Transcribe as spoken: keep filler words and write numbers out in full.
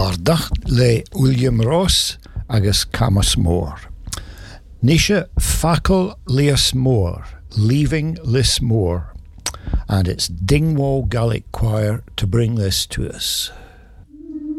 Ardach le William Ross agus Camas Moore. Nisha Fackle Leas Moore, Leaving Lismore, and it's Dingwall Gaelic Choir to bring this to us.